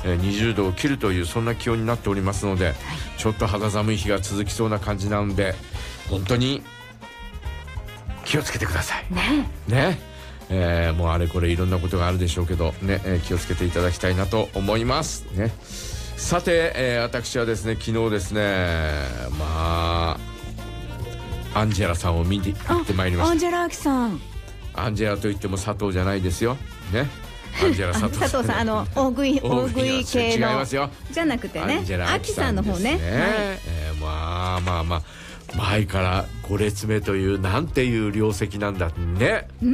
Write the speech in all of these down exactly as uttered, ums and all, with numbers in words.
えー、にじゅうどを切るというそんな気温になっておりますので、はい、ちょっと肌寒い日が続きそうな感じなので本当に気をつけてくださいね。ね、えー、もうあれこれいろんなことがあるでしょうけどね、えー、気をつけていただきたいなと思いますね。さて、えー、私はですね昨日ですねまあアンジェラさんを見に行ってまいりました。 アンジェラ・アキさん。 アンジェラといっても佐藤じゃないですよね。アンジェラ佐藤さん佐藤さん、あの大食い大食い系の違いますよじゃなくてね、 アンジェラ・アキさんの方ね、はい、 えー、まあまあまあ前からご列目というなんていう両席なんだね。うん、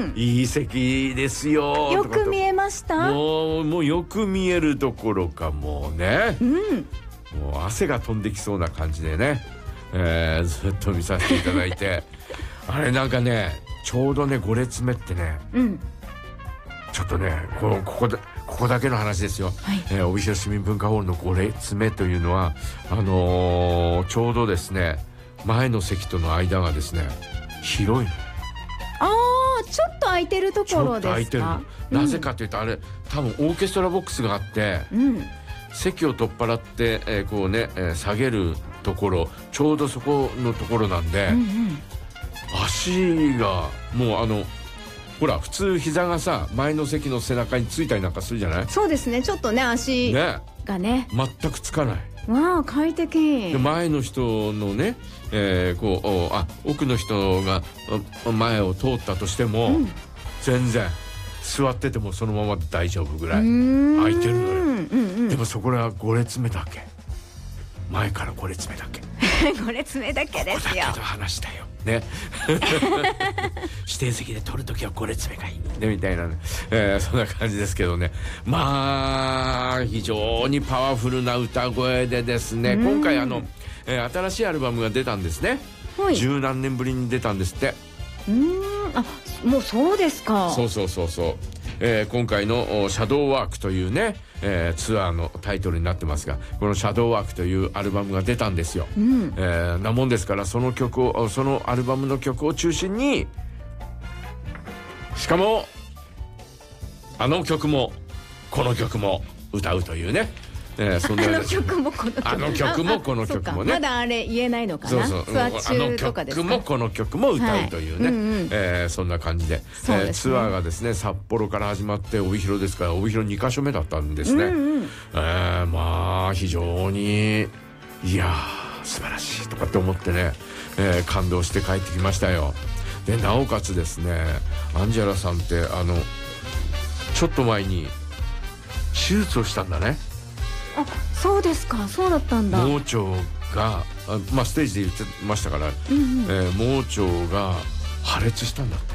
いい席ですよ。 よく見えました。 もうもうよく見えるどころかもうね、うん、もう汗が飛んできそうな感じでね、えー、ずっと見させていただいてあれなんかねちょうどねご列目ってね、うん、ちょっとねこのここでここだけの話ですよ、はい、えー、帯広市民文化ホールのご列目というのはあのー、ちょうどですね前の席との間がですね広いの。 あー、ちょっと空いてるところですか。ちょっと空いてるの、 うん、なぜかというとあれ多分オーケストラボックスがあって、うん、席を取っ払って、えー、こうね、えー、下げるところちょうどそこのところなんで、うんうん、足がもうあのほら普通膝がさ前の席の背中についたりなんかするじゃない。 そうですね、ちょっとね足が ね, ね全くつかない。 わあ快適で前の人のね、えー、こうあ奥の人が前を通ったとしても、うん、全然座っててもそのまま大丈夫ぐらい空いてるのよ、うんうん、でもそこらはご列目だけ、前からご列目だけご列目だけですよ。 ここだけの話だよね指定席で取るときはご列目がいいねみたいなね、えー、そんな感じですけどね。まあ非常にパワフルな歌声でですね、今回あの、えー、新しいアルバムが出たんですね。十何年ぶりに出たんですって。 うーん、あ、もうそうですか。 そうそうそうそう、えー、今回のシャドーワークというね、えー、ツアーのタイトルになってますが、このシャドーワークというアルバムが出たんですよ、うん、えー、なもんですからその曲をそのアルバムの曲を中心に、しかもあの曲もこの曲も歌うというね、えー、そんなあの曲もこの曲もあの曲もこの曲もね、 まだあれ言えないのかな。 そうそう、 ツアー中とかですか。 あの曲もこの曲も歌うというね、はい、うんうん、えー、そんな感じ で, で、ね、えー、ツアーがですね札幌から始まって帯広ですから帯広にか所目だったんですね、うんうん、えー、まあ非常にいやー素晴らしいとかって思ってね、えー、感動して帰ってきましたよ。でなおかつですねアンジェラさんってあのちょっと前に手術をしたんだね。 あ、そうですか。そうだったんだ。 盲腸があ、まあ、ステージで言ってましたから、うんうん、えー、盲腸が破裂したんだって。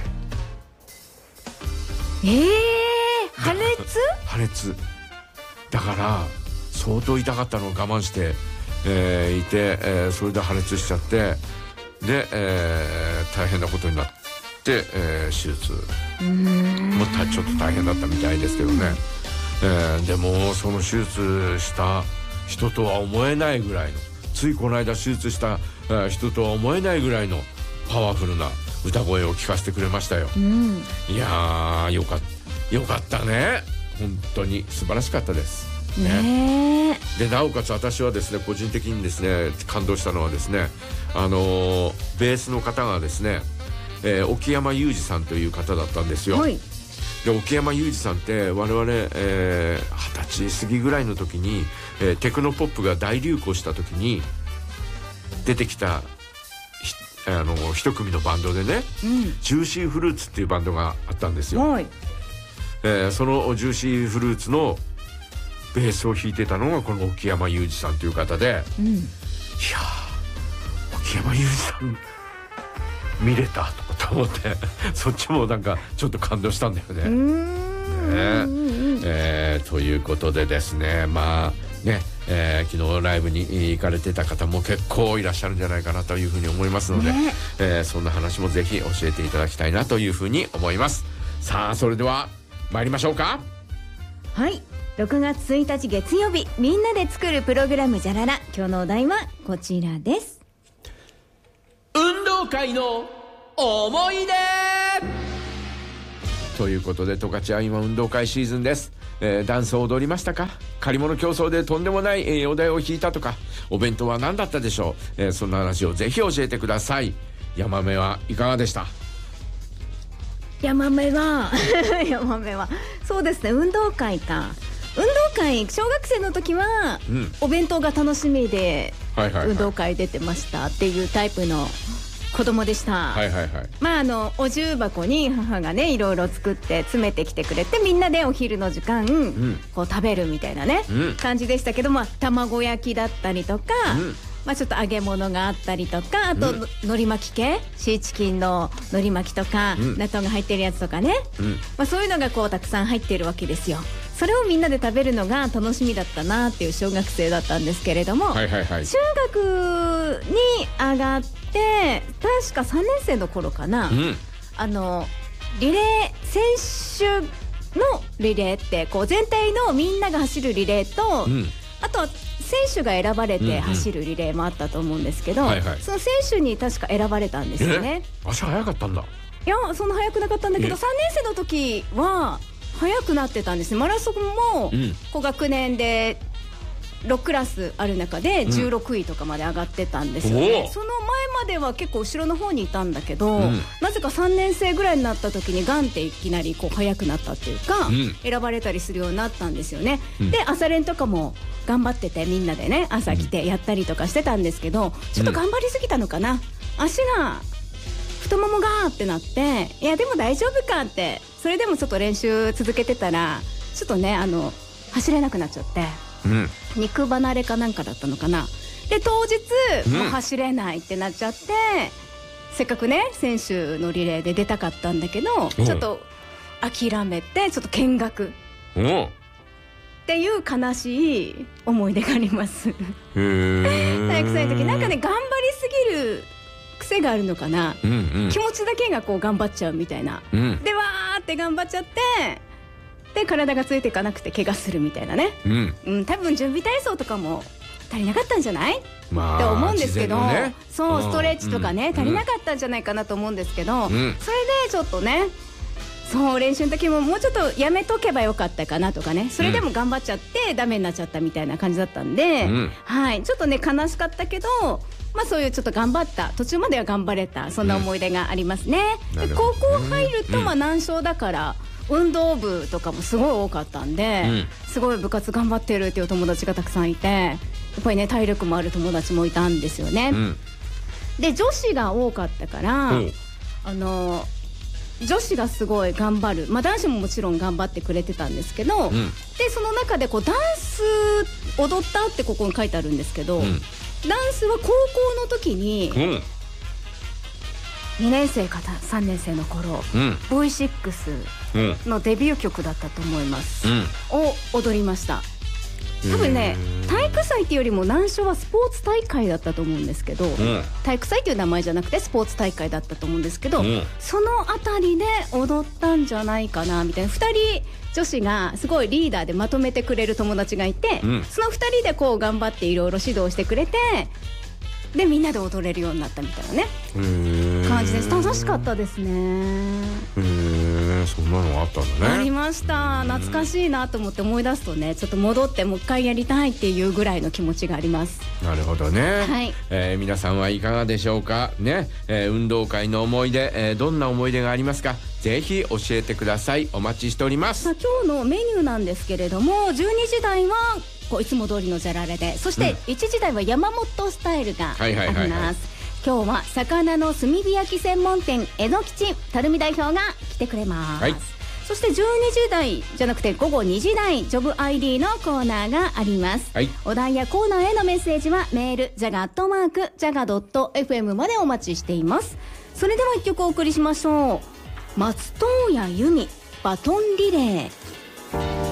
えー、破裂破裂だから相当痛かったのを我慢して、えー、いて、えー、それで破裂しちゃってで、えー、大変なことになって、えー、手術もちょっと大変だったみたいですけどね、えー、でもその手術した人とは思えないぐらいの、ついこの間手術した、えー、人とは思えないぐらいのパワフルな歌声を聞かせてくれましたよ、うん、いやーよかった、よかったね、本当に素晴らしかったですね。でなおかつ私はですね個人的にですね感動したのはですね、あのー、ベースの方がですね、えー、沖山裕二さんという方だったんですよ、はい。で沖山裕二さんって我々、えー、はたち過ぎぐらいの時に、えー、テクノポップが大流行した時に出てきたあの一組のバンドでね、うん、ジューシーフルーツっていうバンドがあったんですよ、はい。えー、そのジューシーフルーツのベースを弾いてたのがこの沖山裕二さんという方で、うん、いや沖山裕二さん見れたとかと思ってそっちもなんかちょっと感動したんだよね。うーん、ね、えー、ということでですね、まあね、えー、昨日ライブに行かれてた方も結構いらっしゃるんじゃないかなというふうに思いますので、ね、えー、そんな話もぜひ教えていただきたいなというふうに思います。さあそれでは参りましょうか。 はい、ろくがつついたち月曜日、みんなで作るプログラムじゃらら、今日のお題はこちらです。 運動会の思い出。 ということで十勝は今運動会シーズンです、えー、ダンスを踊りましたか？借り物競争でとんでもない、えー、お題を引いたとか、お弁当は何だったでしょう、えー、そんな話をぜひ教えてください。ヤマメはいかがでした？ ヤマメはヤマメはそうですね、運動会か。運動会小学生の時は、うん、お弁当が楽しみで、はいはいはい、運動会出てましたっていうタイプの子供でした。はいはいはい。まああのお重箱に母がねいろいろ作って詰めてきてくれて、みんなでお昼の時間、うん、こう食べるみたいなね、うん、感じでしたけど、まあ卵焼きだったりとか、うん、まあちょっと揚げ物があったりとか、あと、うん、海苔巻き系、シーチキンの海苔巻きとか、うん、納豆が入ってるやつとかね、うん、まあそういうのがこうたくさん入ってるわけですよ。それをみんなで食べるのが楽しみだったなっていう小学生だったんですけれども、はいはいはい、中学に上がって確かさんねん生の頃かな、うん、あのリレー選手のリレーってこう全体のみんなが走るリレーと、うん、あとは選手が選ばれて走るリレーもあったと思うんですけど、うんうんはいはい、その選手に確か選ばれたんですよね。 足早かったんだ。 いやそんな早くなかったんだけど、さんねん生の時は早くなってたんですね。マラソンも、うん、こう学年でろくクラスある中でじゅうろくいとかまで上がってたんですよね、うん、その前までは結構後ろの方にいたんだけど、うん、なぜかさんねん生ぐらいになった時にガンっていきなりこう速くなったっていうか、うん、選ばれたりするようになったんですよね、うん、で朝練とかも頑張ってて、みんなでね朝来てやったりとかしてたんですけど、ちょっと頑張りすぎたのかな、足が太ももがーってなって、いやでも大丈夫かって、それでもちょっと練習続けてたらちょっとねあの走れなくなっちゃって、うん、肉離れかなんかだったのかな。で当日、うん、もう走れないってなっちゃって、せっかくね選手のリレーで出たかったんだけど、ちょっと諦めてちょっと見学っていう悲しい思い出があります体育祭の時なんかね頑張りすぎる癖があるのかな、うんうん、気持ちだけがこう頑張っちゃうみたいな、うん、でわーって頑張っちゃって、で体がついていかなくて怪我するみたいなね、うんうん、多分準備体操とかも足りなかったんじゃない、まあ、って思うんですけど、ね、そうストレッチとかね、うん、足りなかったんじゃないかなと思うんですけど、うん、それでちょっとねそう練習の時ももうちょっとやめとけばよかったかなとかね、それでも頑張っちゃってダメになっちゃったみたいな感じだったんで、うん、はいちょっとね悲しかったけど、まあそういうちょっと頑張った途中までは頑張れた、そんな思い出がありますね、うん、で高校入るとまあ難所だから、うん、運動部とかもすごい多かったんで、うん、すごい部活頑張ってるっていう友達がたくさんいて、やっぱりね体力もある友達もいたんですよね、うん、で女子が多かったから、うん、あの女子がすごい頑張る、まあ、男子ももちろん頑張ってくれてたんですけど、うん、でその中でこうダンス踊ったってここに書いてあるんですけど、うん、ダンスは高校の時に、うん、にねん生かさんねん生の頃、うん、ブイシックス のデビュー曲だったと思います、うん、を踊りました。多分ね体育祭っていうよりも難所はスポーツ大会だったと思うんですけど、うん、体育祭っていう名前じゃなくてスポーツ大会だったと思うんですけど、うん、そのあたりで踊ったんじゃないかなみたいな。ふたり女子がすごいリーダーでまとめてくれる友達がいて、うん、そのふたりでこう頑張っていろいろ指導してくれて、でみんなで踊れるようになったみたいなね感じです。楽しかったですね。 へー、そんなのがあったんだね。 ありました。懐かしいなと思って思い出すとね、ちょっと戻ってもう一回やりたいっていうぐらいの気持ちがあります。 なるほどね、はい、えー、皆さんはいかがでしょうかね、えー、運動会の思い出、えー、どんな思い出がありますか、ぜひ教えてください。お待ちしております。 まあ、今日のメニューなんですけれども、じゅうにじ台はこういつも通りのじゃられで、そしていちじ台は山本スタイルがあります。今日は魚の炭火焼き専門店えのきち垂水代表が来てくれます、はい、そしてじゅうにじ台じゃなくて午後にじ台ジョブ アイディー のコーナーがあります、はい、お題やコーナーへのメッセージはメールジャガアットマークジャガドットエフエム までお待ちしています。それではいっきょくお送りしましょう。松任谷由実バトンリレー。